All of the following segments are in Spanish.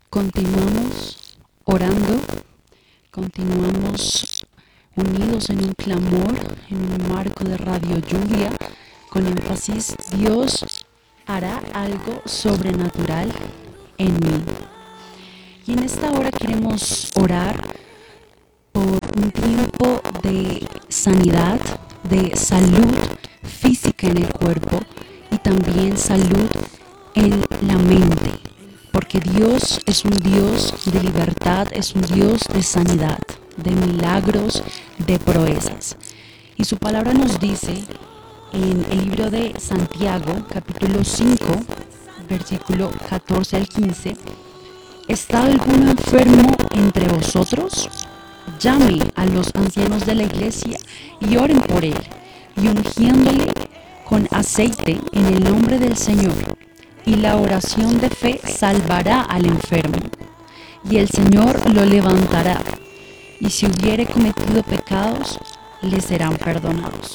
Continuamos orando, continuamos unidos en un clamor, en un marco de Radio Lluvia, con énfasis: Dios hará algo sobrenatural en mí. Y en esta hora queremos orar por un tiempo de sanidad, de salud física en el cuerpo y también salud en la mente. Porque Dios es un Dios de libertad, es un Dios de sanidad, de milagros, de proezas. Y su palabra nos dice en el libro de Santiago, capítulo 5, versículo 14 al 15, ¿está alguno enfermo entre vosotros? Llame a los ancianos de la iglesia y oren por él, y ungiéndole con aceite en el nombre del Señor. Y la oración de fe salvará al enfermo, y el Señor lo levantará, y si hubiere cometido pecados, le serán perdonados.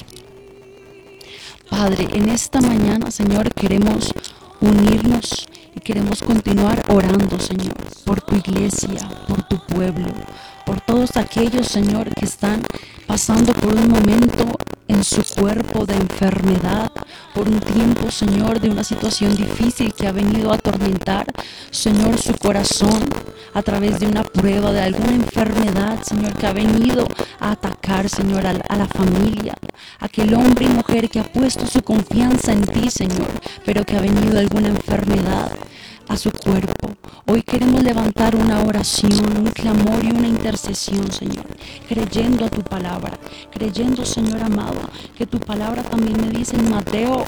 Padre, en esta mañana, Señor, queremos unirnos y queremos continuar orando, Señor, por tu iglesia, por tu pueblo, por todos aquellos, Señor, que están pasando por un momento en su cuerpo de enfermedad, por un tiempo, Señor, de una situación difícil que ha venido a atormentar, Señor, su corazón a través de una prueba, de alguna enfermedad, Señor, que ha venido a atacar, Señor, a la familia, aquel hombre y mujer que ha puesto su confianza en ti, Señor, pero que ha venido alguna enfermedad a su cuerpo. Hoy queremos levantar una oración, un clamor y una intercesión, Señor, creyendo a tu palabra, creyendo, Señor amado, que tu palabra también me dice en Mateo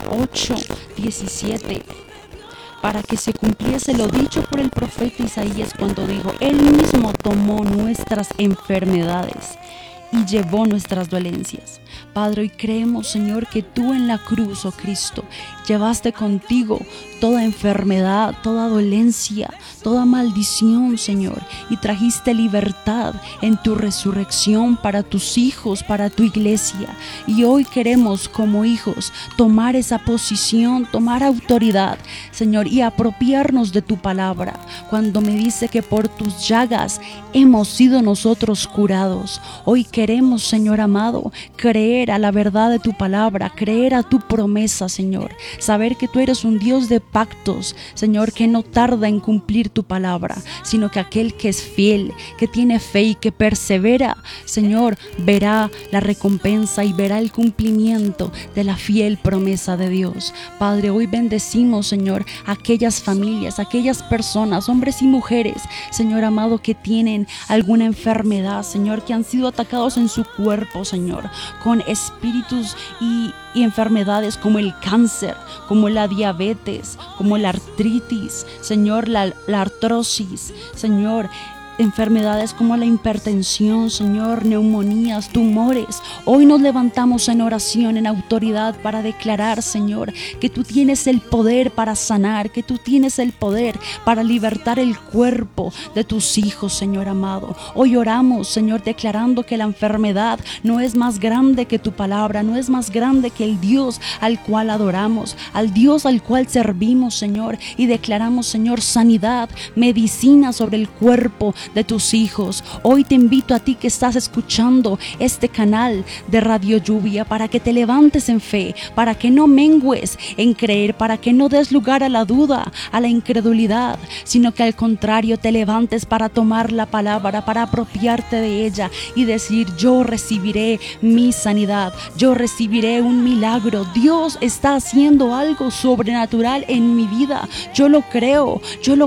8:17, para que se cumpliese lo dicho por el profeta Isaías cuando dijo: Él mismo tomó nuestras enfermedades y llevó nuestras dolencias. Padre, hoy creemos, Señor, que tú en la cruz, oh Cristo, llevaste contigo toda enfermedad, toda dolencia, toda maldición, Señor, y trajiste libertad en tu resurrección para tus hijos, para tu iglesia. Y hoy queremos, como hijos, tomar esa posición, tomar autoridad, Señor, y apropiarnos de tu palabra, cuando me dice que por tus llagas hemos sido nosotros curados. Hoy queremos, Señor amado, creer a la verdad de tu palabra, creer a tu promesa, Señor, saber que tú eres un Dios de pactos, Señor, que no tarda en cumplir tu palabra, sino que aquel que es fiel, que tiene fe y que persevera, Señor, verá la recompensa y verá el cumplimiento de la fiel promesa de Dios. Padre, hoy bendecimos, Señor, aquellas familias, aquellas personas, hombres y mujeres, Señor amado, que tienen alguna enfermedad, Señor, que han sido atacados en su cuerpo, Señor, con espíritus y enfermedades como el cáncer, como la diabetes, como la artritis, Señor, la artrosis, Señor, enfermedades como la hipertensión, Señor, neumonías, tumores. Hoy nos levantamos en oración, en autoridad, para declarar, Señor, que tú tienes el poder para sanar, que tú tienes el poder para libertar el cuerpo de tus hijos, Señor amado. Hoy oramos, Señor, declarando que la enfermedad no es más grande que tu palabra, no es más grande que el Dios al cual adoramos, al Dios al cual servimos, Señor, y declaramos, Señor, sanidad, medicina sobre el cuerpo de tus hijos. Hoy te invito a ti que estás escuchando este canal de Radio Lluvia, para que te levantes en fe, para que no mengues en creer, para que no des lugar a la duda, a la incredulidad, sino que al contrario te levantes para tomar la palabra, para apropiarte de ella y decir: yo recibiré mi sanidad, yo recibiré un milagro. Dios está haciendo algo sobrenatural en mi vida. Yo lo creo,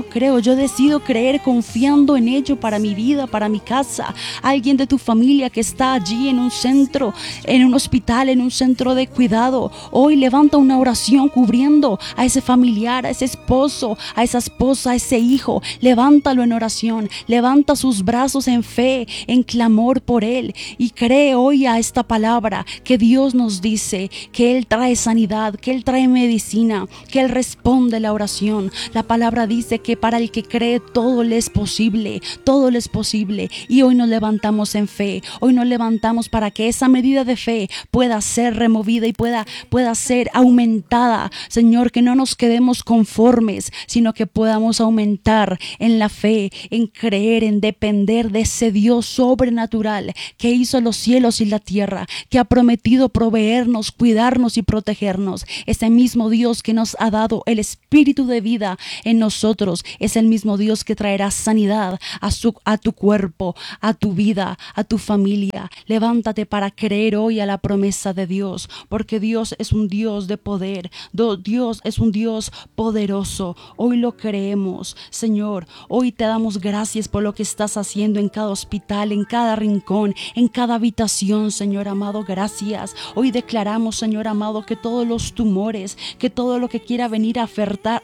yo decido creer confiando en ello para mi vida, para mi casa. Alguien de tu familia que está allí en un centro, en un hospital, en un centro de cuidado, hoy levanta una oración cubriendo a ese familiar, a ese esposo, a esa esposa, a ese hijo. Levántalo en oración, levanta sus brazos en fe, en clamor por él, y cree hoy a esta palabra que Dios nos dice que Él trae sanidad, que Él trae medicina, que Él responde la oración. La palabra dice que para el que cree todo le es posible, todo le es posible. Y hoy nos levantamos en fe, hoy nos levantamos para que esa medida de fe pueda ser removida y pueda ser aumentada. Señor, que no nos quedemos conformes, sino que podamos aumentar en la fe, en creer, en depender de ese Dios sobrenatural que hizo los cielos y la tierra, que ha prometido proveernos, cuidarnos y protegernos. Ese mismo Dios que nos ha dado el espíritu de vida en nosotros es el mismo Dios que traerá sanidad a tu cuerpo, a tu vida, a tu familia. Levántate para creer hoy a la promesa de Dios, porque Dios es un Dios de poder. Dios es un Dios poderoso. Hoy lo creemos, Señor. Hoy te damos gracias por lo que estás haciendo en cada hospital, en cada rincón, en cada habitación, Señor amado. Gracias. Hoy declaramos, Señor amado, que todos los tumores, que todo lo que quiera venir a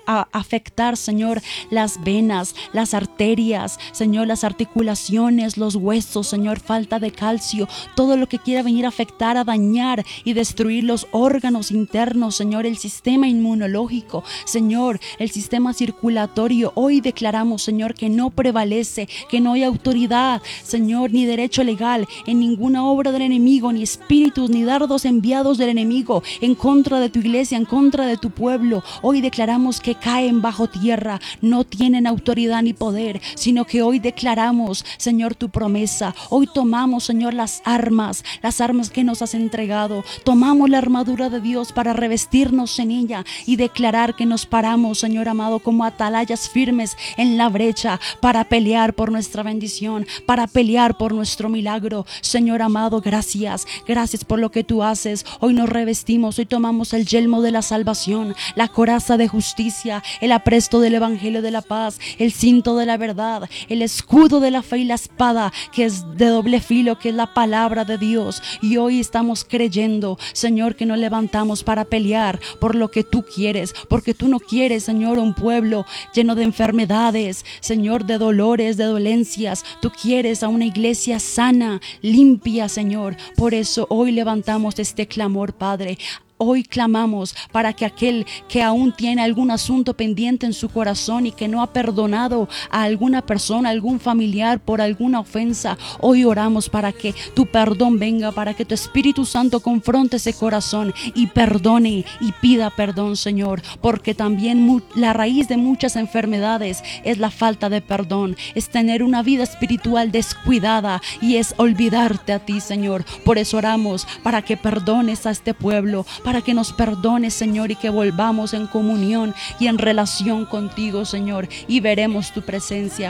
afectar, Señor, las venas, las arterias, Señor, las articulaciones, los huesos, Señor, falta de calcio, todo lo que quiera venir a afectar, a dañar y destruir los órganos internos, Señor, el sistema inmunológico, Señor, el sistema circulatorio. Hoy declaramos, Señor, que no prevalece, que no hay autoridad, Señor, ni derecho legal en ninguna obra del enemigo, ni espíritus, ni dardos enviados del enemigo en contra de tu iglesia, en contra de tu pueblo. Hoy declaramos que caen bajo tierra, no tienen autoridad ni poder, sino que hoy declaramos, Señor, tu promesa. Hoy tomamos, Señor, las armas que nos has entregado. Tomamos la armadura de Dios para revestirnos en ella y declarar que nos paramos, Señor amado, como atalayas firmes en la brecha para pelear por nuestra bendición, para pelear por nuestro milagro. Señor amado, gracias por lo que tú haces. Hoy nos revestimos, hoy tomamos el yelmo de la salvación, la coraza de justicia, el apresto del evangelio de la paz, el cinto de la verdad, el escudo de la fe y la espada que es de doble filo, que es la palabra de Dios. Y hoy estamos creyendo, Señor, que nos levantamos para pelear por lo que tú quieres, porque tú no quieres, Señor, un pueblo lleno de enfermedades, Señor, de dolores, de dolencias. Tú quieres a una iglesia sana, limpia, Señor. Por eso hoy levantamos este clamor, Padre. Hoy clamamos para que aquel que aún tiene algún asunto pendiente en su corazón y que no ha perdonado a alguna persona, algún familiar por alguna ofensa, hoy oramos para que tu perdón venga, para que tu Espíritu Santo confronte ese corazón y perdone y pida perdón, Señor, porque también la raíz de muchas enfermedades es la falta de perdón, es tener una vida espiritual descuidada y es olvidarte a ti, Señor. Por eso oramos para que perdones a este pueblo, para que nos perdones, Señor, y que volvamos en comunión y en relación contigo, Señor, y veremos tu presencia,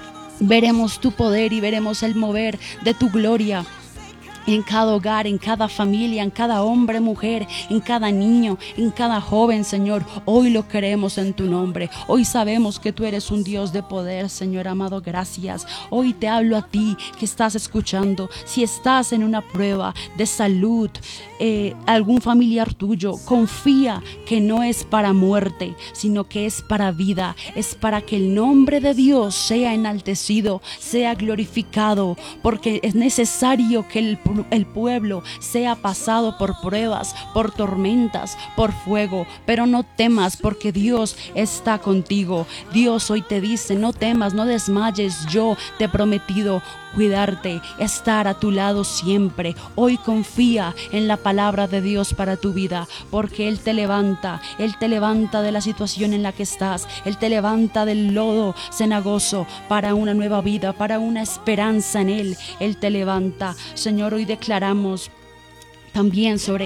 veremos tu poder y veremos el mover de tu gloria en cada hogar, en cada familia, en cada hombre, mujer, en cada niño, en cada joven, Señor. Hoy lo creemos en tu nombre. Hoy sabemos que tú eres un Dios de poder, Señor amado. Gracias. Hoy te hablo a ti que estás escuchando. Si estás en una prueba de salud, algún familiar tuyo, confía que no es para muerte, sino que es para vida. Es para que el nombre de Dios sea enaltecido, sea glorificado, porque es necesario que el pueblo sea pasado por pruebas, por tormentas, por fuego. Pero no temas, porque Dios está contigo. Dios hoy te dice: no temas, no desmayes. Yo te he prometido cuidarte, estar a tu lado siempre. Hoy confía en la palabra de Dios para tu vida, porque Él te levanta de la situación en la que estás, Él te levanta del lodo cenagoso para una nueva vida, para una esperanza en Él. Él te levanta. Señor, hoy declaramos también sobre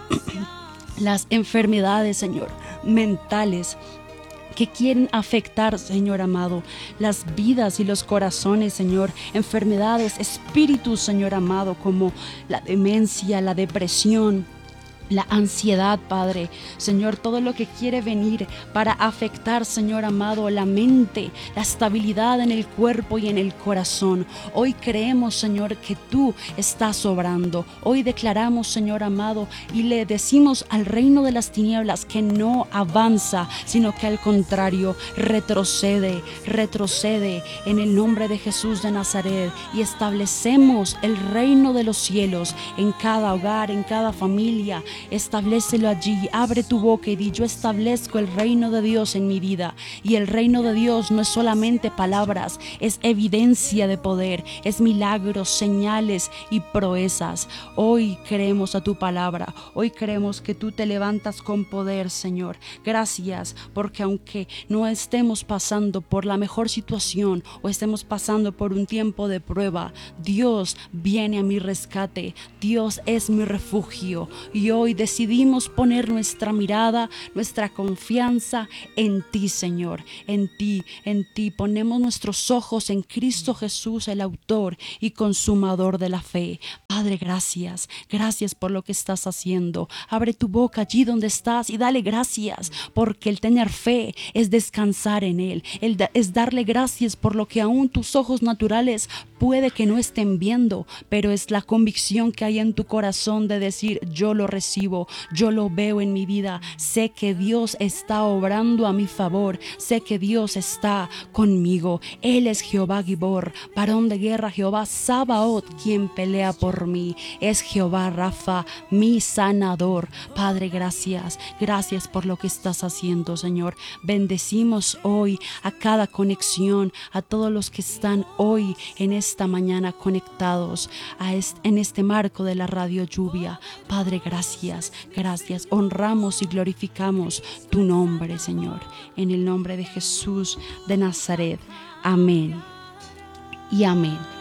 las enfermedades, Señor, mentales, que quieren afectar, Señor amado, las vidas y los corazones, Señor. Enfermedades, espíritus, Señor amado, como la demencia, la depresión, la ansiedad, Padre. Señor, todo lo que quiere venir para afectar, Señor amado, la mente, la estabilidad en el cuerpo y en el corazón. Hoy creemos, Señor, que tú estás obrando. Hoy declaramos, Señor amado, y le decimos al reino de las tinieblas que no avanza, sino que al contrario retrocede en el nombre de Jesús de Nazaret, y establecemos el reino de los cielos en cada hogar, en cada familia, Establécelo allí, abre tu boca y di: yo establezco el reino de Dios en mi vida. Y el reino de Dios no es solamente palabras, es evidencia de poder, es milagros, señales y proezas. Hoy creemos a tu palabra, hoy creemos que tú te levantas con poder, Señor. Gracias, porque aunque no estemos pasando por la mejor situación o estemos pasando por un tiempo de prueba, Dios viene a mi rescate, Dios es mi refugio. Y hoy decidimos poner nuestra mirada, nuestra confianza en ti, Señor, en ti. Ponemos nuestros ojos en Cristo Jesús, el autor y consumador de la fe. Padre, gracias por lo que estás haciendo. Abre tu boca allí donde estás y dale gracias, porque el tener fe es descansar en Él, es darle gracias por lo que aún tus ojos naturales puede que no estén viendo, pero es la convicción que hay en tu corazón de decir: yo lo recibo, yo lo veo en mi vida, sé que Dios está obrando a mi favor, sé que Dios está conmigo. Él es Jehová Gibor, varón de guerra, Jehová Sabaoth, quien pelea por mí. Es Jehová Rafa, mi sanador. Padre, gracias por lo que estás haciendo, Señor. Bendecimos hoy a cada conexión, a todos los que están hoy en esta mañana conectados en este marco de la radio Lluvia. Padre, gracias. Honramos y glorificamos tu nombre, Señor. En el nombre de Jesús de Nazaret. Amén y amén.